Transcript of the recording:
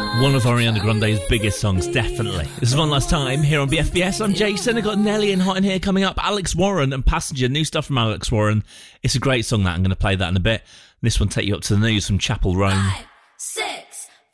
One of Ariana Grande's biggest songs, definitely. This is One Last Time here on BFBS. I'm Jason. I've got Nelly and Hot in Here coming up. Alex Warren and Passenger, new stuff from Alex Warren. It's a great song, that. I'm going to play that in a bit. This one take you up to the news from Chapel Roan. 5, 6